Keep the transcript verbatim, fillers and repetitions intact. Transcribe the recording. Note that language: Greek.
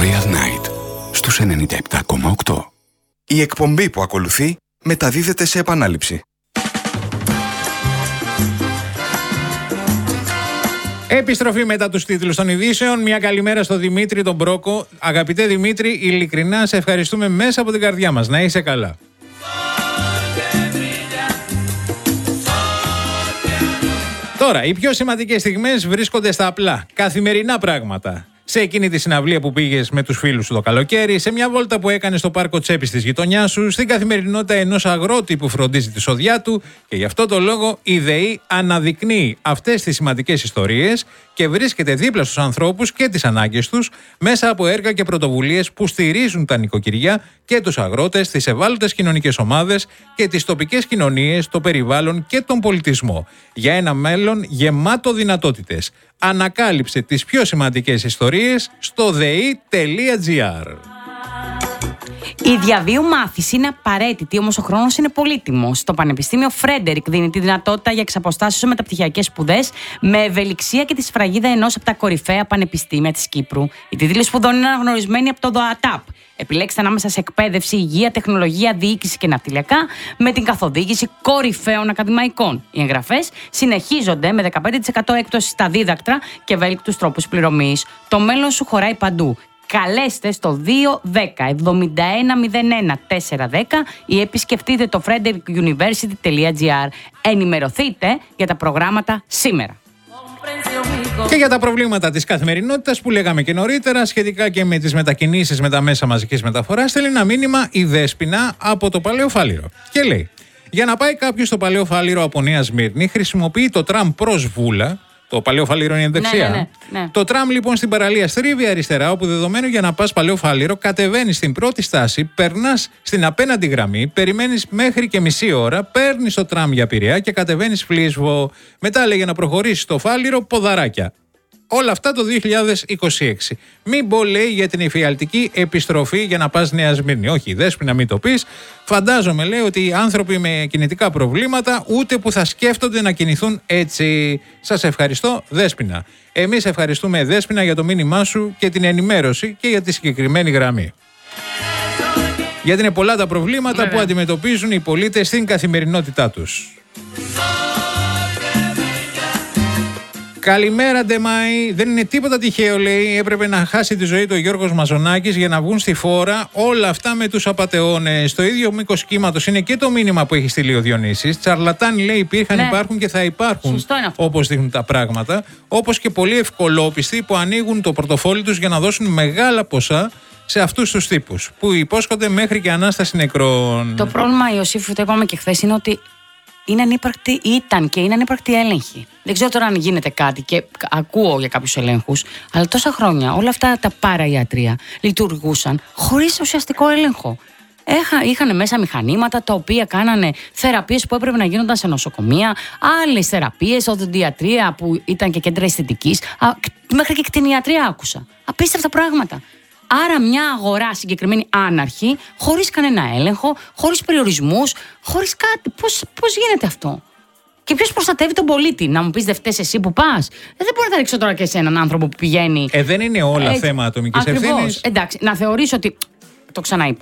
Real Night στους ενενήντα επτά κόμμα οκτώ. Η εκπομπή που ακολουθεί μεταδίδεται σε επανάληψη. Επιστροφή μετά τους τίτλους των ειδήσεων. Μια καλημέρα στο Δημήτρη τον Μπρόκο. Αγαπητέ Δημήτρη, ειλικρινά σε ευχαριστούμε μέσα από την καρδιά μας. Να είσαι καλά. Τώρα, οι πιο σημαντικές στιγμές βρίσκονται στα απλά, καθημερινά πράγματα. Σε εκείνη τη συναυλία που πήγες με τους φίλους σου το καλοκαίρι, σε μια βόλτα που έκανες στο πάρκο Τσέπης της γειτονιάς σου, στην καθημερινότητα ενός αγρότη που φροντίζει τη σοδιά του, και γι' αυτό το λόγο η ΔΕΗ αναδεικνύει αυτές τις σημαντικές ιστορίες και βρίσκεται δίπλα στους ανθρώπους και τις ανάγκες τους μέσα από έργα και πρωτοβουλίες που στηρίζουν τα νοικοκυριά και τους αγρότες, τις ευάλωτες κοινωνικές ομάδες και τις τοπικές κοινωνίες, το περιβάλλον και τον πολιτισμό. Για ένα μέλλον γεμάτο δυνατότητες. Ανακάλυψε τις πιο σημαντικές ιστορίες στο δεη τελεία τζι άρ. Η διαβίου μάθηση είναι απαραίτητη, όμως ο χρόνος είναι πολύτιμος. Το Πανεπιστήμιο Φρέντερικ δίνει τη δυνατότητα για εξαποστάσεως μεταπτυχιακές σπουδές με ευελιξία και τη σφραγίδα ενός από τα κορυφαία πανεπιστήμια της Κύπρου. Οι τίτλοι σπουδών είναι αναγνωρισμένοι από το ΔΟΑΤΑΠ. Επιλέξτε ανάμεσα σε εκπαίδευση, υγεία, τεχνολογία, διοίκηση και ναυτιλιακά με την καθοδήγηση κορυφαίων ακαδημαϊκών. Οι εγγραφές συνεχίζονται με δεκαπέντε τοις εκατό έκπτωση στα δίδακτρα και ευέλικτους τρόπους πληρωμής. Το μέλλον σου χωράει παντού. Καλέστε στο δύο δέκα εβδομήντα ένα μηδέν ένα τέσσερα δέκα ή επισκεφτείτε το φρέντερικ γιουνιβέρσιτι τελεία τζι άρ. Ενημερωθείτε για τα προγράμματα σήμερα. Και για τα προβλήματα της καθημερινότητας που λέγαμε και νωρίτερα, σχετικά και με τις μετακινήσεις με τα μέσα μαζικής μεταφοράς, στέλνει ένα μήνυμα η Δέσποινα από το Παλαιό Φάληρο. Και λέει: για να πάει κάποιος στο Παλαιό Φάληρο από Νέα Σμύρνη, χρησιμοποιεί το τραμ προς Βούλα. Το Παλαιό Φάληρο είναι δεξιά. Ναι, ναι, ναι, ναι. Το τραμ λοιπόν στην παραλία στρίβει αριστερά, όπου δεδομένου για να πας Παλαιό Φάληρο, κατεβαίνεις στην πρώτη στάση, περνάς στην απέναντι γραμμή, περιμένεις μέχρι και μισή ώρα, παίρνεις το τραμ για Πειραιά και κατεβαίνεις Φλίσβο. Μετά λέει για να προχωρήσεις στο Φάληρο, ποδαράκια. Όλα αυτά το δύο χιλιάδες είκοσι έξι. Μην πω, λέει, για την εφιαλτική επιστροφή για να πας Νέα Σμύρνη. Όχι, Δέσποινα, μην το πεις. Φαντάζομαι, λέει, ότι οι άνθρωποι με κινητικά προβλήματα ούτε που θα σκέφτονται να κινηθούν έτσι. Σας ευχαριστώ, Δέσποινα. Εμείς ευχαριστούμε, Δέσποινα, για το μήνυμά σου και την ενημέρωση και για τη συγκεκριμένη γραμμή. Γιατί είναι πολλά τα προβλήματα Βέβαια. που αντιμετωπίζουν οι πολίτες στην καθημερινότητά τους. Καλημέρα, Ντεμάη. Δεν είναι τίποτα τυχαίο, λέει. Έπρεπε να χάσει τη ζωή του ο Γιώργος Μαζονάκης για να βγουν στη φόρα όλα αυτά με τους απατεώνες. Στο ίδιο μήκος κύματος είναι και το μήνυμα που έχει στείλει ο Διονύσης. Τσαρλατάνοι, λέει, υπήρχαν, ναι. υπάρχουν και θα υπάρχουν. Όπως δείχνουν τα πράγματα. Όπως και πολλοί ευκολόπιστοι που ανοίγουν το πορτοφόλι τους για να δώσουν μεγάλα ποσά σε αυτούς τους τύπους που υπόσχονται μέχρι και ανάσταση νεκρών. Το πρόβλημα, Ιωσήφ, το είπαμε και χθες, είναι ότι είναι ανύπαρκτη, ήταν και είναι ανύπαρκτη έλεγχη. Δεν ξέρω τώρα αν γίνεται κάτι και ακούω για κάποιους ελέγχους, αλλά τόσα χρόνια όλα αυτά τα παραϊατρία λειτουργούσαν χωρίς ουσιαστικό έλεγχο. Έχα, είχαν μέσα μηχανήματα τα οποία κάνανε θεραπείες που έπρεπε να γίνονταν σε νοσοκομεία, άλλες θεραπείες, οδοντιατρία που ήταν και κέντρα αισθητικής, μέχρι και κτηνιατρία άκουσα. Απίστευτα πράγματα. Άρα μια αγορά συγκεκριμένη άναρχη, χωρίς κανένα έλεγχο, χωρίς περιορισμούς, χωρίς κάτι. Πώς, πώς γίνεται αυτό? Και ποιος προστατεύει τον πολίτη? Να μου πεις, δεν φταίς εσύ που πας? Ε, δεν μπορεί να ρίξω τώρα και σε έναν άνθρωπο που πηγαίνει. Ε, δεν είναι όλα ε, θέμα ατομικής ευθύνης. Εντάξει, να θεωρήσω ότι. Το ξαναείπα.